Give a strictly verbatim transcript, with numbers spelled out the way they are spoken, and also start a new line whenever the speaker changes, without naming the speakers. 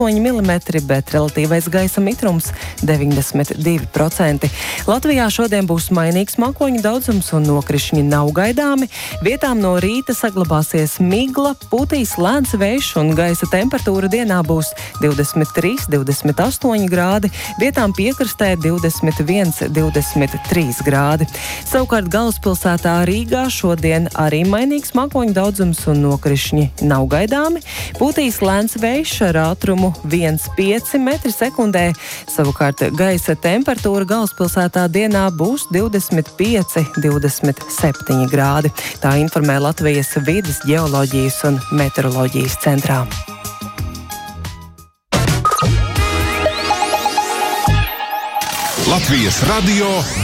milimetri, bet relatīvais gaisa mitrums deviņdesmit divi procenti. Latvijā šodien būs mainīgs mākoņu daudzums un nokrišņi nav gaidāmi. Vietām no rīta saglabāsies migla, pūtīs lēns vējš un gaisa temperatūra dienā būs divdesmit trīs, divdesmit astoņi grādi, vietām piekrastē divdesmit viens, divdesmit trīs grādi. Savukārt galvaspilsētā Rīgā šodien arī mainīgs mākoņu daudzums un nokrišņi nav gaidāmi. Pūtīs lēns vējš ar ātrumu viens komats pieci metri sekundē. Savukārt gaisa temperatūra galvaspilsētā dienā būs divdesmit pieci, divdesmit septiņi grādi. Tā informē Latvijas vides, ģeoloģijas un meteoroloģijas centrā.
Latvijas radio